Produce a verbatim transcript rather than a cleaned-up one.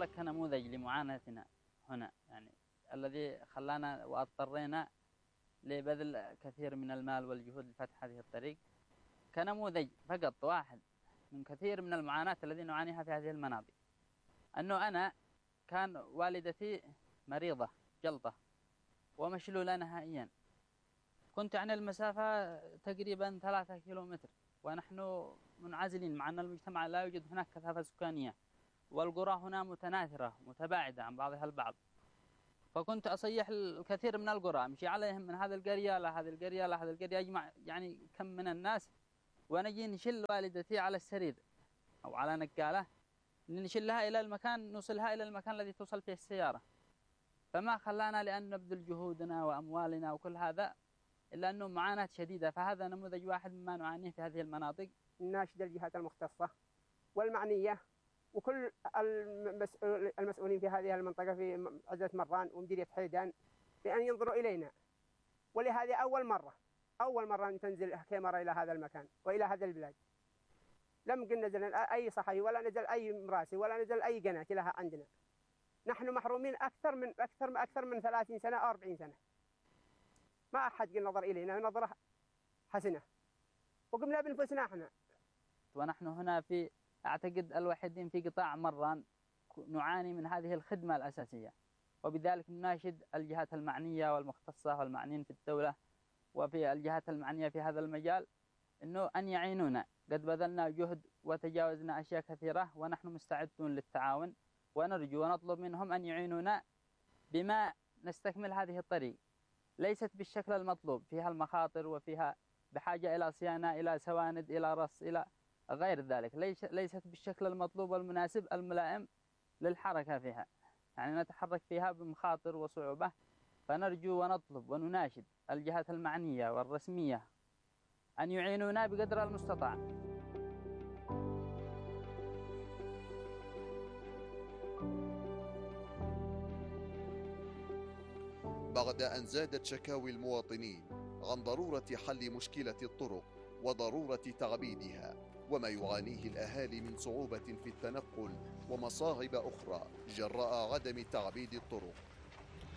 لك كنموذج لمعاناتنا هنا، يعني الذي خلانا واضطرينا لبذل كثير من المال والجهود لفتح هذه الطريق، كنموذج فقط واحد من كثير من المعاناة الذي نعانيها في هذه المناطق. أنه أنا كان والدتي مريضة جلطة ومشلولة نهائيا، كنت عن المسافة تقريبا ثلاثة كيلومتر، ونحن منعزلين مع أن المجتمع لا يوجد هناك كثافة سكانية، والقرى هنا متناثرة متباعدة عن بعضها البعض. فكنت أصيح الكثير من القرى، أمشي عليهم من هذه القرية لهذه القرية لهذه القرية، أجمع يعني كم من الناس، ونجي نشل والدتي على السرير أو على نقالة، نشلها إلى المكان، نوصلها إلى المكان الذي توصل فيه السيارة. فما خلانا لأن نبذل جهودنا وأموالنا وكل هذا إلا أنه معاناة شديدة. فهذا نموذج واحد مما نعانيه في هذه المناطق. ناشد الجهات المختصة والمعنية وكل المسؤولين في هذه المنطقة في عزة مران ومديرية حيدان بأن ينظروا إلينا. ولهذه أول مرة أول مرة تنزل كاميرا إلى هذا المكان وإلى هذا البلاد. لم قل نزل أي صحفي ولا نزل أي مراسي ولا نزل أي قناة لها عندنا. نحن محرومين أكثر من أكثر من أكثر من ثلاثين سنة أو أربعين سنة. ما أحد قل نظر إلينا نظرة حسنة، وقمنا بنفسنا احنا. ونحن هنا في أعتقد الوحيدين في قطاع مران نعاني من هذه الخدمة الأساسية، وبذلك نناشد الجهات المعنية والمختصة والمعنيين في الدولة وفي الجهات المعنية في هذا المجال إنه أن يعينونا. قد بذلنا جهد وتجاوزنا أشياء كثيرة ونحن مستعدون للتعاون، ونرجو ونطلب منهم أن يعينونا بما نستكمل هذه الطريق. ليست بالشكل المطلوب، فيها المخاطر وفيها بحاجة إلى صيانة، إلى سواند، إلى رص، إلى غير ذلك. ليست بالشكل المطلوب والمناسب الملائم للحركة فيها، يعني نتحرك فيها بمخاطر وصعوبة. فنرجو ونطلب ونناشد الجهات المعنية والرسمية أن يعينونا بقدر المستطاع. بعد أن زادت شكاوي المواطنين عن ضرورة حل مشكلة الطرق وضرورة تعبيدها، وما يعانيه الأهالي من صعوبة في التنقل ومصاعب أخرى جراء عدم تعبيد الطرق،